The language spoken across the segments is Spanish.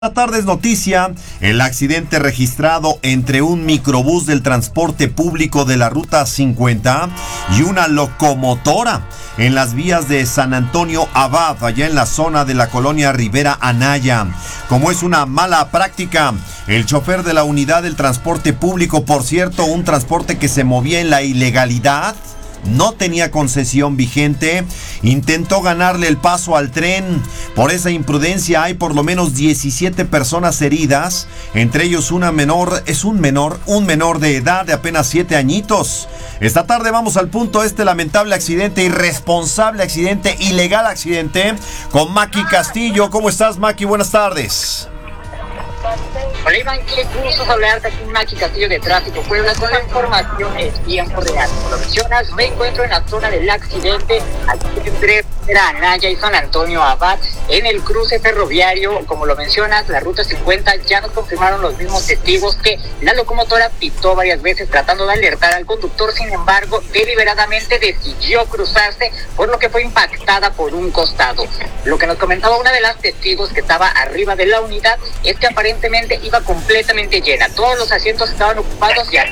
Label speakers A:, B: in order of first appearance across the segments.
A: Esta tarde es noticia el accidente registrado entre un microbús del transporte público de la Ruta 50 y una locomotora en las vías de San Antonio Abad, allá en la zona de la colonia Rivera Anaya. Como es una mala práctica, el chofer de la unidad del transporte público, por cierto, un transporte que se movía en la ilegalidad, no tenía concesión vigente, intentó ganarle el paso al tren. Por esa imprudencia hay por lo menos 17 personas heridas, entre ellos un menor de edad de apenas 7 añitos. Esta tarde vamos al punto este lamentable accidente, irresponsable accidente, ilegal accidente, con Maki Castillo. ¿Cómo estás, Maki? Buenas tardes.
B: Hola Iván, qué gusto hablarte aquí en Maki Castillo de Tráfico Puebla con la información en tiempo real. Como lo mencionas, me encuentro en la zona del accidente aquí entre Anaya y San Antonio Abad, en el cruce ferroviario. Como lo mencionas, la Ruta 50, ya nos confirmaron los mismos testigos que la locomotora pitó varias veces tratando de alertar al conductor. Sin embargo, deliberadamente decidió cruzarse, por lo que fue impactada por un costado. Lo que nos comentaba una de las testigos que estaba arriba de la unidad es que aparentemente iba completamente llena. Todos los asientos estaban ocupados y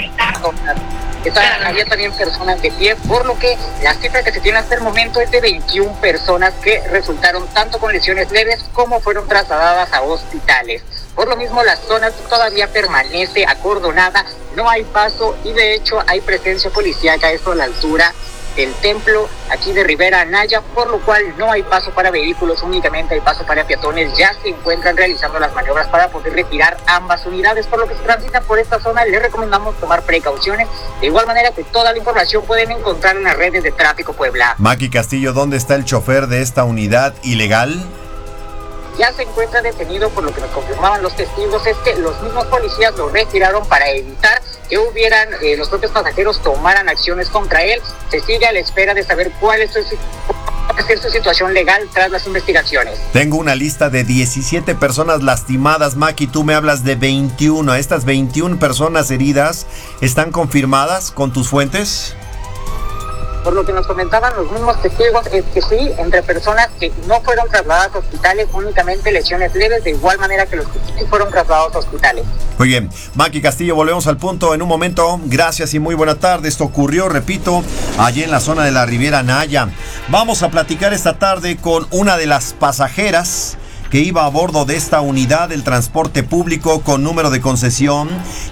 B: había también personas de pie, por lo que la cifra que se tiene hasta el momento es de 21 personas que resultaron tanto con lesiones leves como fueron trasladadas a hospitales. Por lo mismo, la zona todavía permanece acordonada, no hay paso y de hecho hay presencia policíaca, esto a la altura del templo aquí de Rivera Anaya, por lo cual no hay paso para vehículos, únicamente hay paso para peatones. Ya se encuentran realizando las maniobras para poder retirar ambas unidades, por lo que se transita por esta zona. Les recomendamos tomar precauciones, de igual manera que toda la información pueden encontrar en las redes de Tráfico Puebla.
A: Maki Castillo, ¿dónde está el chofer de esta unidad ilegal?
B: Ya se encuentra detenido, por lo que nos confirmaban los testigos es que los mismos policías lo retiraron para evitar que los propios pasajeros tomaran acciones contra él. Se sigue a la espera de saber cuál es su situación legal tras las investigaciones.
A: Tengo una lista de 17 personas lastimadas, Maki, tú me hablas de 21. ¿Estas 21 personas heridas están confirmadas con tus fuentes?
B: Por lo que nos comentaban los mismos testigos es que sí, entre personas que no fueron trasladadas a hospitales, únicamente lesiones leves, de igual manera que los que sí fueron trasladados a hospitales.
A: Muy bien, Maki Castillo, volvemos al punto en un momento. Gracias y muy buena tarde. Esto ocurrió, repito, allí en la zona de la Rivera Anaya. Vamos a platicar esta tarde con una de las pasajeras que iba a bordo de esta unidad del transporte público con número de concesión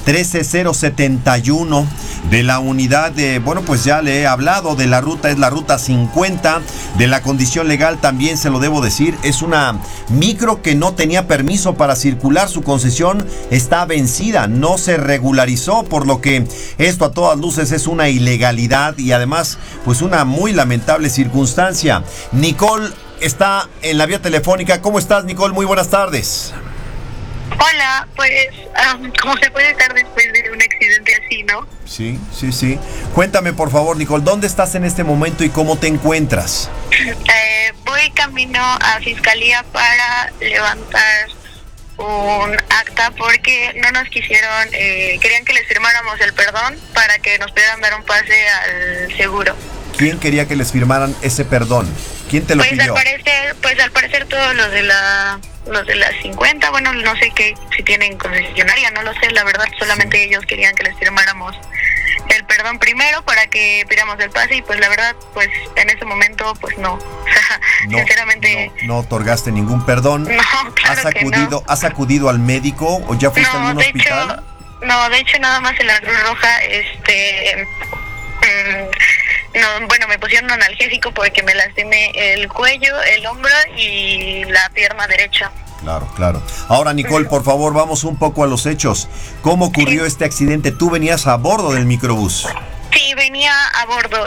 A: 13071 de la unidad de, pues ya le he hablado de la ruta, es la Ruta 50, de la condición legal también se lo debo decir, es una micro que no tenía permiso para circular, su concesión está vencida, no se regularizó, por lo que esto a todas luces es una ilegalidad y además pues una muy lamentable circunstancia. Nicole está en la vía telefónica. ¿Cómo estás, Nicole? Muy buenas tardes.
C: Hola, pues, ¿cómo se puede estar después de un accidente así, no?
A: Sí. Cuéntame, por favor, Nicole, ¿dónde estás en este momento y cómo te encuentras?
C: Voy camino a Fiscalía para levantar un acta porque no nos quisieron, querían que les firmáramos el perdón para que nos pudieran dar un pase al seguro.
A: ¿Quién quería que les firmaran ese perdón? ¿Quién te lo pidió?
C: Al parecer todos los de la 50, bueno, no sé si tienen concesionaria, no lo sé, la verdad, solamente ellos querían que les firmáramos el perdón primero para que pidamos el pase y pues la verdad, pues en ese momento, pues no, o sea, sinceramente...
A: No otorgaste ningún perdón.
C: No, claro que no.
A: ¿Has acudido al médico o ya fuiste a algún hospital?
C: De hecho nada más en la Cruz Roja, me pusieron un analgésico porque me lastimé el cuello, el hombro y la pierna derecha.
A: Claro. Ahora, Nicole, por favor, vamos un poco a los hechos. ¿Cómo ocurrió este accidente? ¿Tú venías a bordo del microbús?
C: Sí, venía a bordo,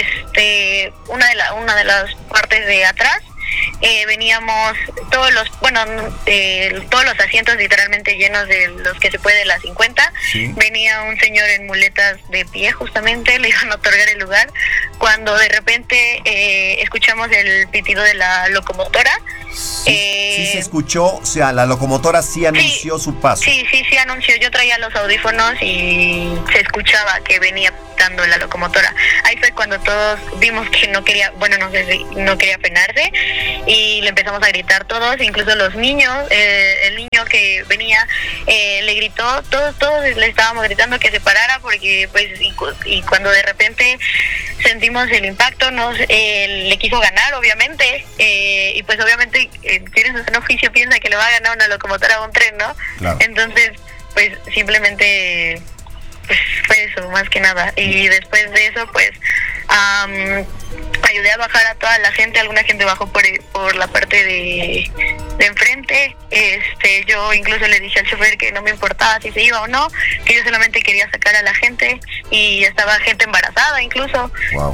C: una de las partes de atrás. Veníamos todos los asientos literalmente llenos de los que se puede la 50. ¿Sí? Venía un señor en muletas de pie, justamente le iban a otorgar el lugar cuando de repente escuchamos el pitido de la locomotora.
A: Sí se escuchó, o sea, la locomotora sí anunció su paso.
C: Sí anunció, yo traía los audífonos y se escuchaba que venía gritando en la locomotora. Ahí fue cuando todos vimos que no quería, bueno, no sé si no quería frenarse, y le empezamos a gritar todos, incluso los niños, el niño que venía le gritó, todos le estábamos gritando que se parara, porque pues y cuando de repente sentimos el impacto, le quiso ganar, obviamente, y pues obviamente tienes un oficio, piensa que le va a ganar una locomotora o un tren, ¿no?
A: Claro.
C: Entonces, pues simplemente pues fue eso, más que nada. Y después de eso, pues ayudé a bajar a toda la gente. Alguna gente bajó por la parte de enfrente. Yo incluso le dije al chofer que no me importaba si se iba o no, que yo solamente quería sacar a la gente, y estaba gente embarazada incluso.
A: Wow.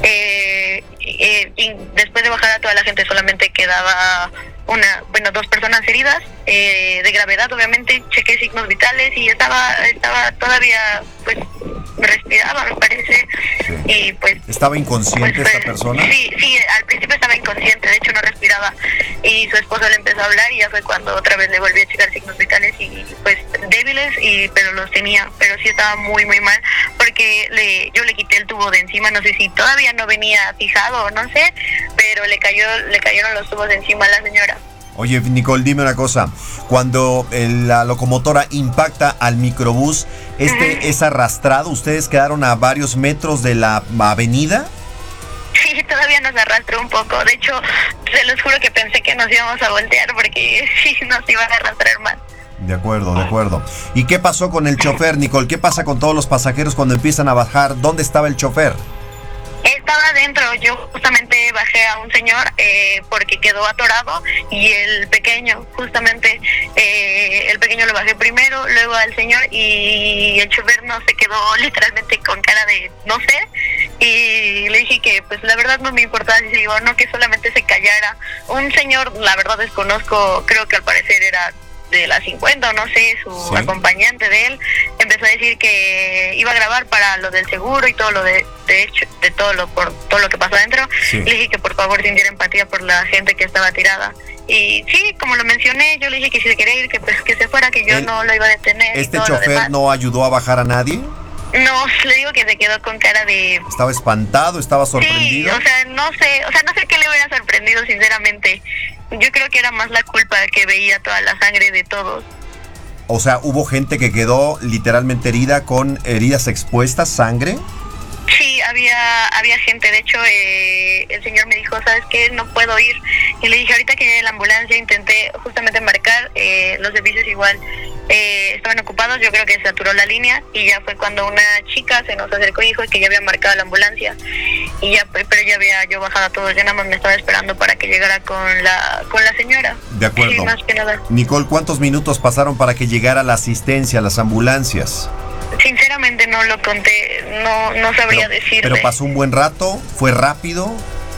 C: Y después de bajar a toda la gente solamente quedaba dos personas heridas, de gravedad, obviamente. Chequé signos vitales y estaba todavía, pues, respiraba, me parece.
A: Sí.
C: Y pues...
A: ¿Estaba inconsciente esta persona?
C: Sí, al principio estaba inconsciente, de hecho no respiraba, y su esposo le empezó a hablar, y ya fue cuando otra vez le volví a checar signos vitales, y pues débiles, pero los tenía, pero sí estaba muy muy mal, porque yo le quité el tubo de encima, no sé si todavía no venía fijado o no sé, pero le cayeron los tubos de encima a la señora.
A: Oye, Nicole, dime una cosa. Cuando la locomotora impacta al microbús, ¿es arrastrado? ¿Ustedes quedaron a varios metros de la avenida?
C: Sí, todavía nos arrastró un poco. De hecho, se los juro que pensé que nos íbamos a voltear, porque sí nos iban a arrastrar más.
A: De acuerdo. ¿Y qué pasó con el chofer, Nicole? ¿Qué pasa con todos los pasajeros cuando empiezan a bajar? ¿Dónde estaba el chofer?
C: Estaba adentro. Yo justamente bajé a un señor porque quedó atorado, y el pequeño, justamente, el pequeño lo bajé primero, luego al señor, y el chofer no se quedó literalmente con cara de no sé, y le dije que pues la verdad no me importaba si se iba o no, que solamente se callara. Un señor, la verdad desconozco, creo que al parecer era de las 50 o no sé, su acompañante de él, empezó a decir que iba a grabar para lo del seguro y todo lo de hecho, de todo lo que pasó adentro. Le dije que por favor sintiera empatía por la gente que estaba tirada, y sí, como lo mencioné, yo le dije que si se quería ir, que pues que se fuera, que yo no lo iba a detener.
A: ¿Este chofer no ayudó a bajar a nadie?
C: No, le digo que se quedó con cara de...
A: ¿Estaba espantado? ¿Estaba sorprendido?
C: Sí, no sé qué le hubiera sorprendido, sinceramente. Yo creo que era más la culpa que veía toda la sangre de todos.
A: O sea, ¿hubo gente que quedó literalmente herida, con heridas expuestas, sangre?
C: Sí, había gente. De hecho, el señor me dijo, ¿sabes qué? No puedo ir. Y le dije, ahorita que llegue la ambulancia, intenté justamente marcar, los servicios igual estaban ocupados. Yo creo que se saturó la línea, y ya fue cuando una chica se nos acercó y dijo que ya había marcado la ambulancia, y ya, pero ya había yo bajado a todos. Ya nada más me estaba esperando para que llegara con la señora.
A: De acuerdo.
C: Sí, más que nada.
A: Nicole, ¿cuántos minutos pasaron para que llegara la asistencia, las ambulancias?
C: Sinceramente no lo conté, no sabría decirte.
A: ¿Pero pasó un buen rato? ¿Fue rápido?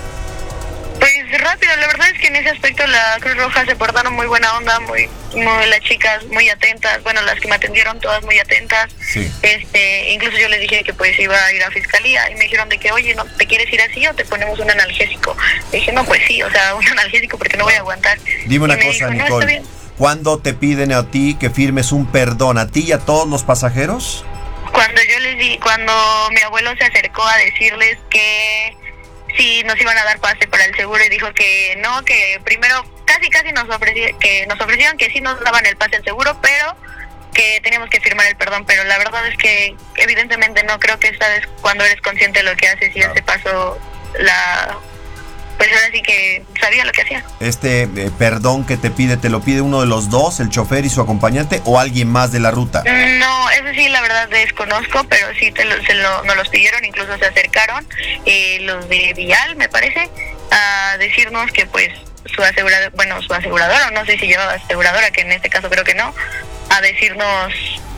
C: Pues rápido, la verdad es que en ese aspecto la Cruz Roja se portaron muy buena onda, muy las chicas muy atentas, bueno, las que me atendieron todas muy atentas.
A: Sí.
C: Incluso yo les dije que pues iba a ir a fiscalía, y me dijeron de que, oye, ¿no te quieres ir así o te ponemos un analgésico? Le dije, no, pues sí, o sea, un analgésico porque no voy a aguantar.
A: Dime una cosa,
C: dijo,
A: Nicole.
C: no, está bien.
A: ¿Cuándo te piden a ti que firmes un perdón, a ti y a todos los pasajeros?
C: Cuando mi abuelo se acercó a decirles que si nos iban a dar pase para el seguro, y dijo que no, que primero casi nos ofrecieron que sí nos daban el pase al seguro, pero que teníamos que firmar el perdón. Pero la verdad es que evidentemente no creo que esta vez, cuando eres consciente de lo que haces, y él se pasó pues ahora sí que sabía lo que hacía.
A: Perdón que te pide, ¿te lo pide uno de los dos, el chofer y su acompañante, o alguien más de la ruta?
C: No, eso sí, la verdad desconozco, pero sí nos los pidieron, incluso se acercaron los de Vial, me parece, a decirnos que pues su aseguradora, no sé si llevaba aseguradora, que en este caso creo que no, a decirnos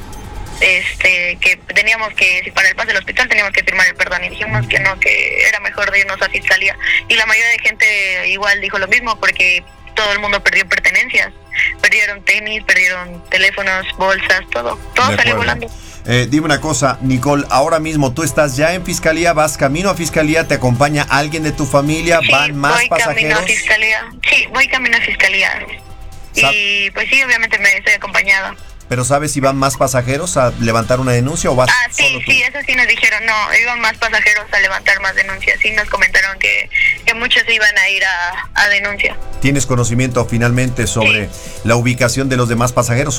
C: que teníamos que, si para el pase del hospital teníamos que firmar el perdón, y dijimos que no, que era mejor de irnos a fiscalía, y la mayoría de gente igual dijo lo mismo, porque todo el mundo perdió pertenencias, perdieron tenis, perdieron teléfonos, bolsas, todo salió volando.
A: Dime una cosa, Nicole, ahora mismo tú estás ya en fiscalía, vas camino a fiscalía, ¿te acompaña alguien de tu familia?
C: Sí,
A: ¿Van más pasajeros?
C: Camino a fiscalía. Sí, voy camino a fiscalía. Y pues sí, obviamente me estoy acompañada.
A: ¿Pero sabes si van más pasajeros a levantar una denuncia o vas
C: sí,
A: solo tú?
C: Sí, eso sí nos dijeron, no, iban más pasajeros a levantar más denuncias, sí nos comentaron que muchos iban a ir a denuncia.
A: ¿Tienes conocimiento finalmente sobre la ubicación de los demás pasajeros?